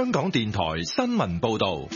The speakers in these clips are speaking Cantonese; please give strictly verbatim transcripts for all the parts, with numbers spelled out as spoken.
香港電台新聞報道。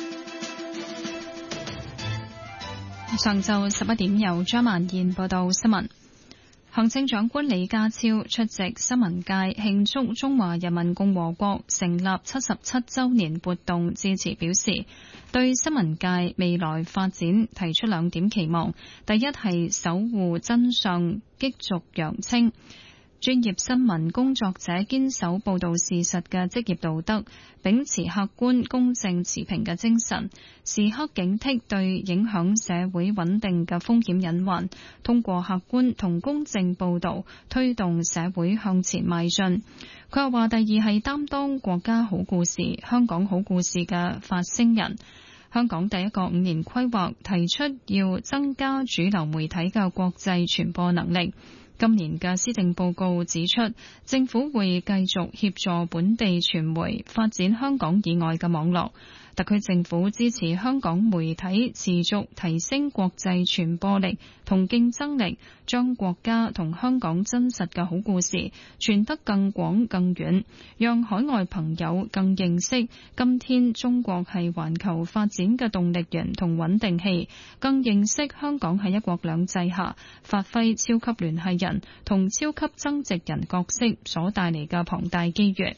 上晝十一點由張曼燕報道新聞。行政長官李家超出席新聞界慶祝中華人民共和國成立七十七週年活動致辭表示，對新聞界未來發展提出兩點期望。第一係守護真相，激濁揚清。專業新聞工作者堅守報導事實嘅職業道德，秉持客觀、公正、持平嘅精神，時刻警惕對影響社會穩定嘅風險隱患，通過客觀同公正報導，推動社會向前邁進。佢又話：第二係擔當國家好故事、香港好故事嘅發聲人。香港第一個五年規劃提出要增加主流媒體嘅國際傳播能力。今年嘅施政報告指出，政府會繼續協助本地傳媒發展香港以外嘅網絡。特區政府支持香港媒體持續提升國際傳播力同競爭力，將國家同香港真實嘅好故事傳得更廣更遠，讓海外朋友更認識今天中國係環球發展嘅動力源同穩定器，更認識香港喺一國兩制下發揮超級聯繫人同超級增值人角色所帶嚟嘅龐大機遇。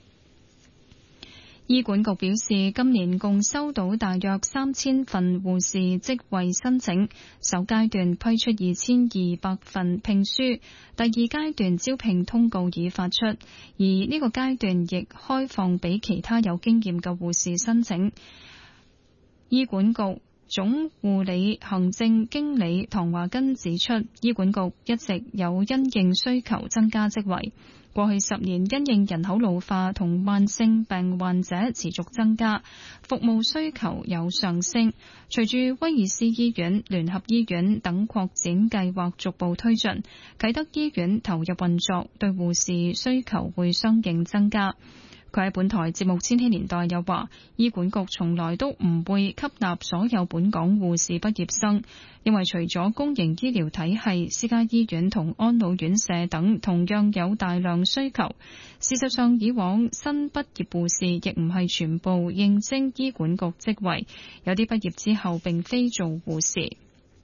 醫管局表示，今年共收到大約三千份護士職位申請，首階段批出二千二百份聘書，第二階段招聘通告已發出，而呢個階段亦開放俾其他有經驗嘅護士申請。醫管局總護理行政經理唐華根指出，醫管局一直有因應需求增加職位。過去十年，因應人口老化同慢性病患者持續增加，服務需求有上升。隨住威爾斯醫院、聯合醫院等擴展計劃逐步推進，啟德醫院投入運作，對護士需求會相應增加。佢喺本台節目《千禧年代》又話，醫管局從來都唔會吸納所有本港護士畢業生，因為除咗公營醫療體系，私家醫院同安老院舍等同樣有大量需求。事實上，以往新畢業護士亦唔係全部應徵醫管局職位，有啲畢業之後並非做護士。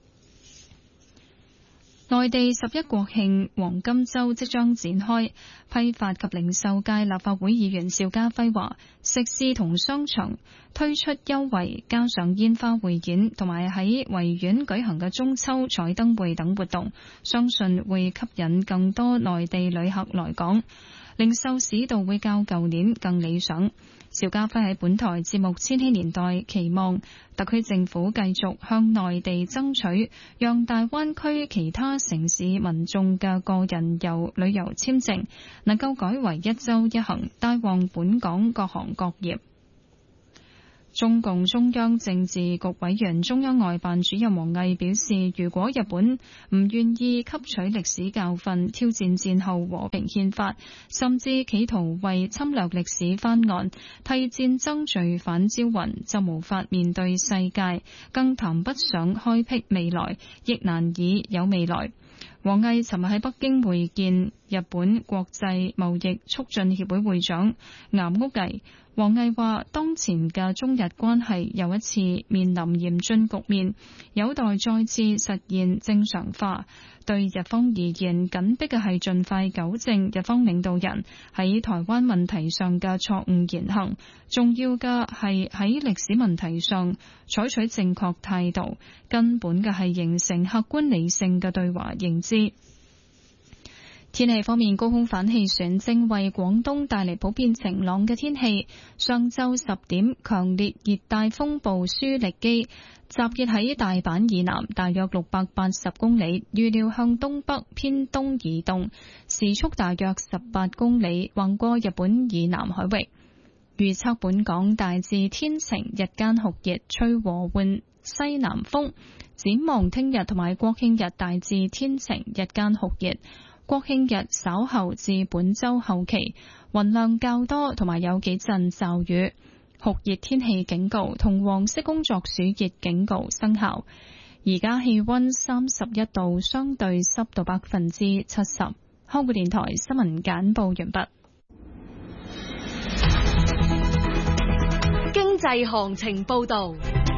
內地十一國慶黃金週即將展開，批發及零售界立法會議員邵家輝話，食肆同商場推出優惠，加上煙花匯演同埋喺維園舉行嘅中秋彩燈會等活動，相信會吸引更多內地旅客來港，零售市道會較舊年更理想。邵家輝喺本台節目《千禧年代》期望特區政府繼續向內地爭取，讓大灣區其他城市民眾嘅個人遊旅遊簽證能夠改為一周一行，帶旺本港各行各業。中共中央政治局委員、中央外辦主任王毅表示，如果日本唔願意吸取歷史教訓，挑戰戰後和平憲法，甚至企圖為侵略歷史翻案，替戰爭罪犯招魂，就無法面對世界，更談不上開闢未來，亦難以有未來。王毅尋日喺北京會見日本國際貿易促進協會會長岩屋毅。王毅話，當前嘅中日關係又一次面臨嚴峻局面，有待再次實現正常化。對日方而言，緊迫嘅係盡快糾正日方領導人喺台灣問題上嘅錯誤言行，重要嘅係喺歷史問題上採取正確態度，根本嘅係形成客觀理性嘅對華認知。天氣方面，高空反氣旋正為廣東帶嚟普遍晴朗嘅天氣。上晝十點，強烈熱帶風暴舒力基集結喺大阪以南大約六百八十公里，預料向東北偏東移動，時速大約十八公里，橫過日本以南海域。預測本港大致天晴，日間酷熱，吹和緩西南風。展望聽日同埋國慶日大致天晴，日間酷熱。國慶日稍後至本周後期雲量較多，同埋有幾陣驟雨，酷熱天氣警告同黃色工作暑熱警告生效。而家氣溫三十一度，相對濕度百分之七十。香港電台新聞簡報完畢。 濟行情報道。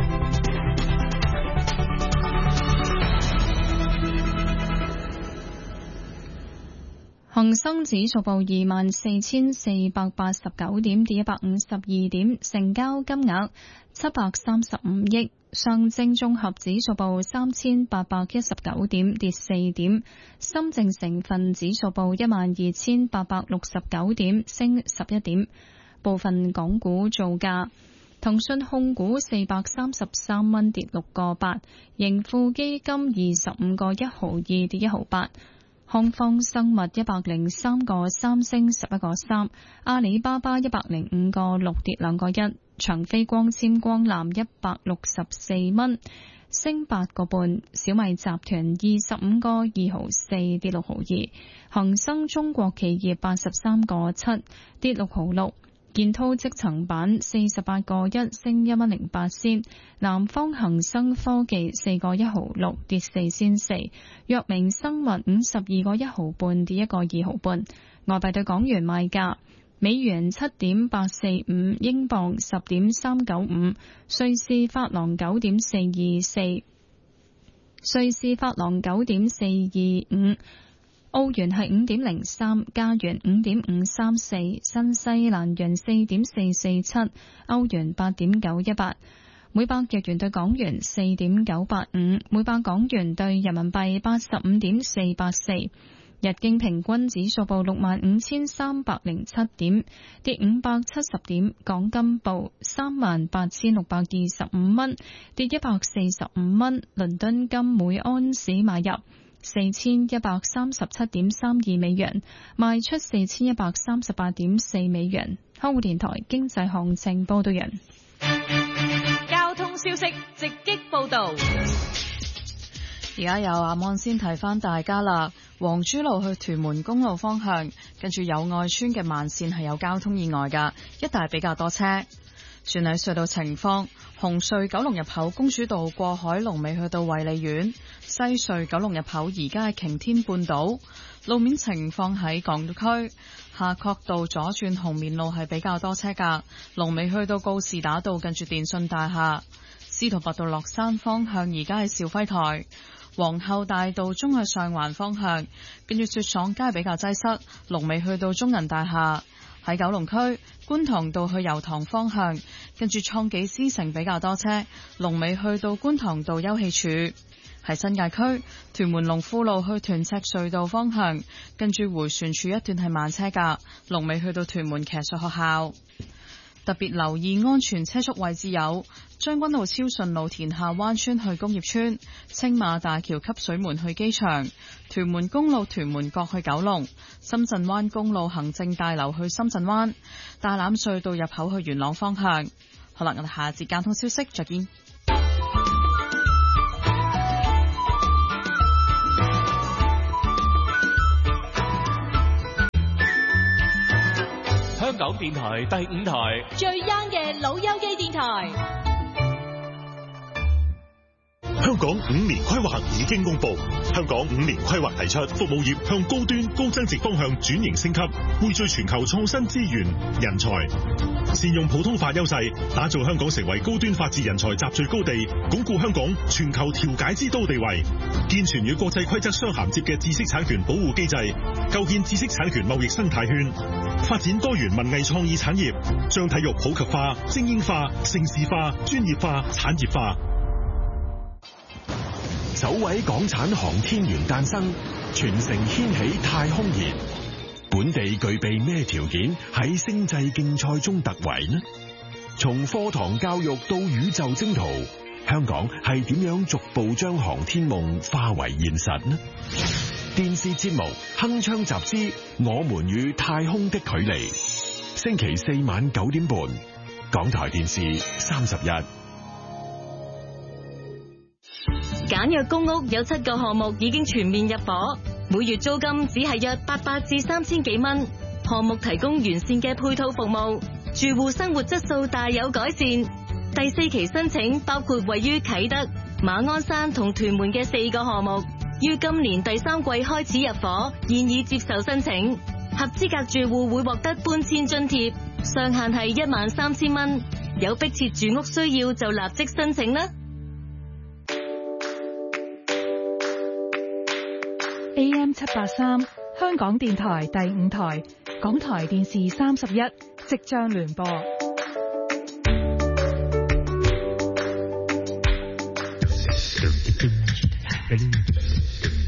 恒生指數報二萬四千四百八十九點，跌一百五十二點，成交金額七百三十五億。上證綜合指數報三千八百一十九點，跌四點。深證成分指數報一萬二千八百六十九點，升十一點。部分港股造價：騰訊控股四百三十三蚊，跌六個八；盈富基金二十五個一毫二，跌一毫八。康方生物一百零三個三，升十一個三，阿里巴巴一百零五個六，跌兩個一，長飛光纖光纜一百六十四蚊，升八個半，小米集團二十五個二毫四，跌六毫二，恒生中國企業八十三個七，跌六毫六。建滔積層板四十八個一，升一蚊零八仙；南方恒生科技四個一毫六，跌四仙四；藥明生物五十二個一毫半，跌一個二毫半。外幣對港元賣價：美元七點八四五，英鎊十點三九五，瑞士法郎九點四二四，瑞士法郎九點四二五。澳元係五點零三，加元五點五三四，新西蘭元四點四四七，歐元八點九一八，每百日元對港元四點九八五，每百港元對人民幣八十五點四八四。日經平均指數報六萬五千三百零七點，跌五百七十點。港金報三萬八千六百二十五蚊，跌一百四十五蚊。倫敦金每安士買入四千一百三十七點三二美元，賣出四千一百三十八點四美元。香港電台經濟行情報道人。 交通消息直擊報道。 而家有阿安先提翻大家啦，黃珠路去屯門公路方向，跟住友愛村嘅慢線係有交通意外噶，一帶比較多車。船喺隧道情況，紅隧九龍入口公主道過海龍尾去到衛理苑，西隧九龍入口而家係擎天半島。路面情況喺港島區夏慤道左轉紅棉路係比較多車噶，龍尾去到告士打道近住電信大廈。司徒拔道落山方向而家係肇輝台，皇后大道中去上環方向，跟住雪廠街比較擠塞，龍尾去到中銀大廈。喺九龍區觀塘道去油塘方向，跟住創紀之城比較多車，龍尾去到觀塘道休憩處。喺新界區屯門龍富路去屯赤隧道方向，跟住迴旋處一段係慢車㗎，龍尾去到屯門騎術學校。特別留意安全車速位置有將軍澳超順路田下灣村去工業村、青馬大橋汲水門去機場、屯門公路屯門角去九龍、深圳灣公路行政大樓去深圳灣、大欖隧道入口去元朗方向。好啦，我哋下節交通消息再見。 香港電台第五台最 young 嘅老友記電台。 香港五年規劃已經公布，香港五年規劃提出服務業向高端高增值方向轉型升級，匯聚全球創新資源人才，善用普通法優勢，打造香港成為高端法治人才集聚高地，鞏固香港全球調解之都地位，健全與國際規則相銜接嘅知識產權保護機制，構建知識產權貿易生態圈，發展多元文藝創意產業，將體育普及化、精英化、城市化、專業化、產業化。 首位港產航天員誕生，全城掀起太空熱。本地具備咩條件喺星際競賽中突圍呢？從課堂教育到宇宙征途，香港係點樣逐步將航天夢化為現實呢？電視節目《鏗鏘集之我們與太空的距離》，星期四晚九點半，港台電視三十一。 簡約公屋有七個項目已經全面入伙，每月租金只係約八百至三千幾蚊。項目提供完善嘅配套服務，住戶生活質素大有改善。第四期申請包括位於啟德、馬鞍山同屯門嘅四個項目，於今年第三季開始入伙，現已接受申請。合資格住戶會獲得搬遷津貼，上限係一萬三千蚊。 有迫切住屋需要就立即申請啦。 A M 七八三，香港電台第五台，港台電視三十一，即將聯播。